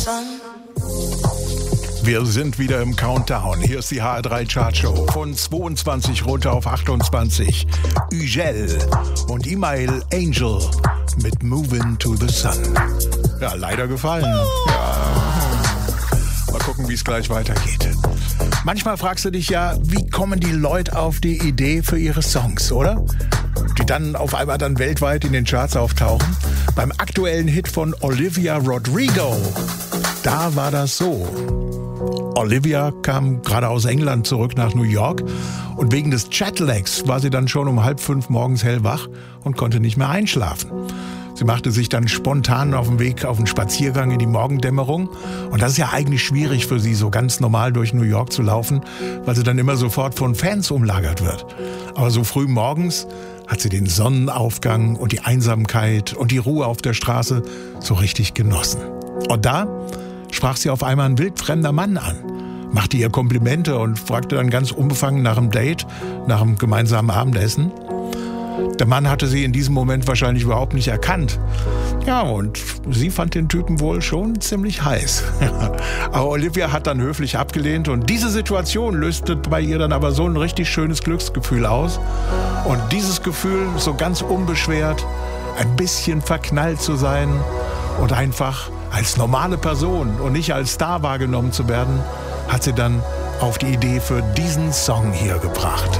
Wir sind wieder im Countdown. Hier ist die HR3 Chartshow. Von 22 runter auf 28. Ugel und Email Angel mit Moving to the Sun. Ja, leider gefallen. Ja. Mal gucken, wie es gleich weitergeht. Manchmal fragst du dich ja, wie kommen die Leute auf die Idee für ihre Songs, oder? Die dann auf einmal dann weltweit in den Charts auftauchen. Beim aktuellen Hit von Olivia Rodrigo, da war das so. Olivia kam gerade aus England zurück nach New York und wegen des Jetlags war sie dann schon um 4:30 morgens hellwach und konnte nicht mehr einschlafen. Sie machte sich dann spontan auf den Weg auf einen Spaziergang in die Morgendämmerung. Und das ist ja eigentlich schwierig für sie, so ganz normal durch New York zu laufen, weil sie dann immer sofort von Fans umlagert wird. Aber so früh morgens hat sie den Sonnenaufgang und die Einsamkeit und die Ruhe auf der Straße so richtig genossen. Und da sprach sie auf einmal ein wildfremder Mann an, machte ihr Komplimente und fragte dann ganz unbefangen nach einem Date, nach einem gemeinsamen Abendessen. Der Mann hatte sie in diesem Moment wahrscheinlich überhaupt nicht erkannt. Ja, und sie fand den Typen wohl schon ziemlich heiß. Aber Olivia hat dann höflich abgelehnt und diese Situation löste bei ihr dann aber so ein richtig schönes Glücksgefühl aus. Und dieses Gefühl, so ganz unbeschwert, ein bisschen verknallt zu sein und einfach als normale Person und nicht als Star wahrgenommen zu werden, hat sie dann auf die Idee für diesen Song hier gebracht.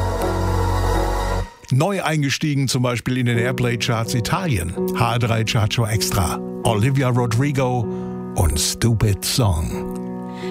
Neu eingestiegen zum Beispiel in den Airplay-Charts Italien. HR3 Chartshow Extra. Olivia Rodrigo und Stupid Song.